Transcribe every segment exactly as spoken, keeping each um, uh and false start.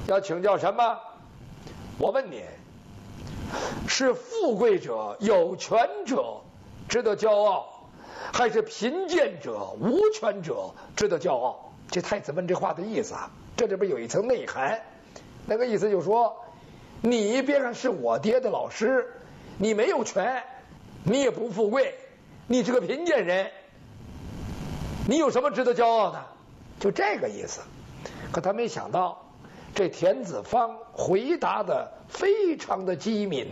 要请教什么？我问你，是富贵者、有权者值得骄傲，还是贫贱者、无权者值得骄傲？这太子问这话的意思啊，这里边有一层内涵。那个意思就是说，你别看是我爹的老师，你没有权，你也不富贵，你是个贫贱人，你有什么值得骄傲的？就这个意思。可他没想到，这田子方回答的非常的机敏，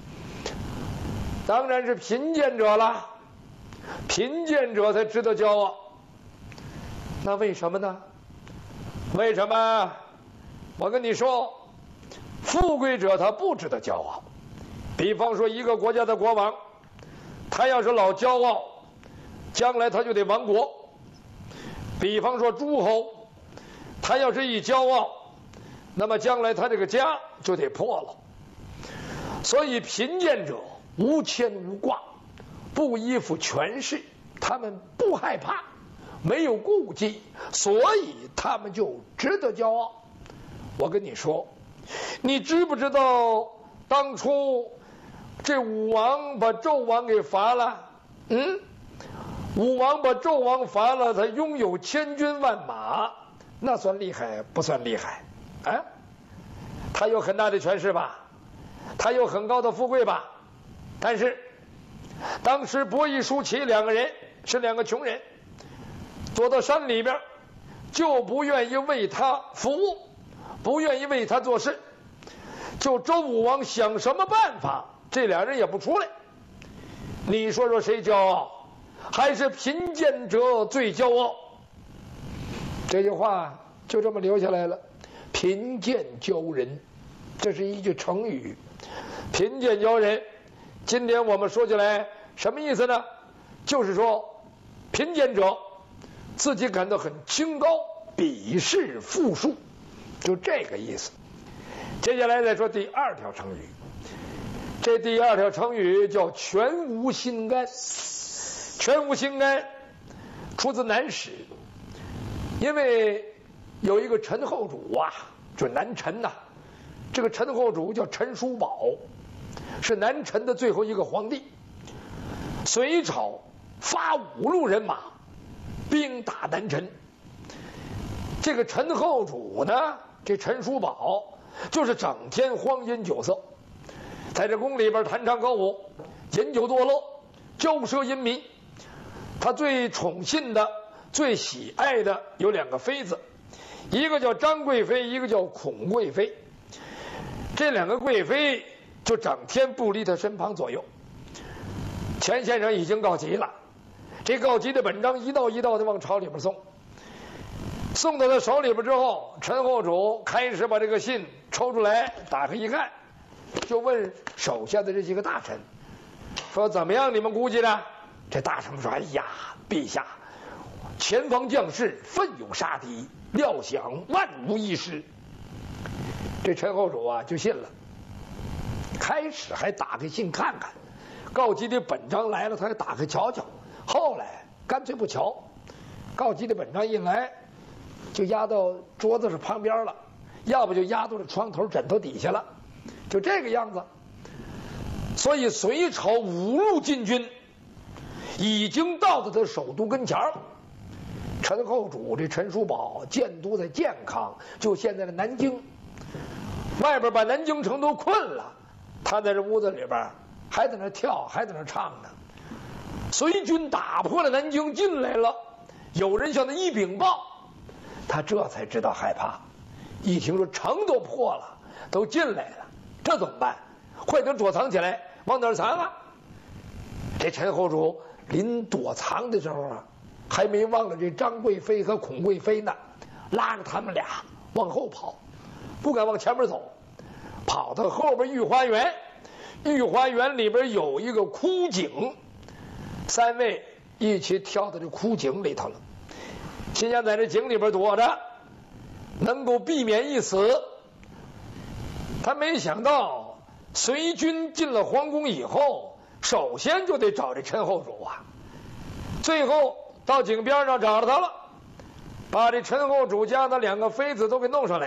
当然是贫贱者了，贫贱者才值得骄傲。那为什么呢？为什么？我跟你说，富贵者他不值得骄傲。比方说一个国家的国王，他要是老骄傲，将来他就得亡国。比方说诸侯，他要是一骄傲，那么将来他这个家就得破了。所以贫贱者无牵无挂，不依附权势，他们不害怕，没有顾忌，所以他们就值得骄傲。我跟你说，你知不知道当初这武王把纣王给伐了？嗯，武王把纣王伐了，他拥有千军万马，那算厉害不算厉害？啊，他有很大的权势吧，他有很高的富贵吧，但是当时伯夷叔齐两个人是两个穷人，躲到山里边，就不愿意为他服务，不愿意为他做事。就周武王想什么办法，这俩人也不出来。你说说谁骄傲？还是贫贱者最骄傲？这句话就这么留下来了。贫贱骄人，这是一句成语。贫贱骄人，今天我们说起来什么意思呢？就是说贫贱者自己感到很清高，鄙视富庶，就这个意思。接下来再说第二条成语，这第二条成语叫全无心肝。全无心肝出自南史，因为有一个陈后主啊，就南陈呐、啊，这个陈后主叫陈叔宝，是南陈的最后一个皇帝。隋朝发五路人马兵打南陈，这个陈后主呢，这陈叔宝就是整天荒饮酒色，在这宫里边弹唱歌舞，饮酒作乐，骄奢淫靡。他最宠信的、最喜爱的有两个妃子，一个叫张贵妃，一个叫孔贵妃。这两个贵妃就整天不离他身旁左右。钱先生已经告急了，这告急的本章一道一道的往朝里边送，送到他手里边之后，陈后主开始把这个信抽出来，打开一看，就问手下的这几个大臣说：“怎么样？你们估计的？”这大臣说：“哎呀，陛下，前方将士奋勇杀敌，料想万无一失。”这陈后主啊就信了，开始还打开信看看，告急的本章来了，他还打开瞧瞧，后来干脆不瞧，告急的本章一来就压到桌子上旁边了，要不就压到了床头枕头底下了，就这个样子。所以隋朝五路禁军已经到了他首都跟前儿。陈后主这陈叔宝建都在建康，就现在的南京，外边把南京城都困了，他在这屋子里边还在那跳，还在那唱呢。隋军打破了南京进来了，有人向他一禀报，他这才知道害怕。一听说城都破了，都进来了，这怎么办？快点躲藏起来，往哪儿藏啊？这陈后主临躲藏的时候啊，还没忘了这张贵妃和孔贵妃呢，拉着他们俩往后跑，不敢往前面走，跑到后边御花园，御花园里边有一个枯井，三位一起跳到这枯井里头了，心想在这井里边躲着能够避免一死。他没想到隋军进了皇宫以后，首先就得找这陈后主啊，最后到井边上找着他了，把这陈后主家的两个妃子都给弄上来。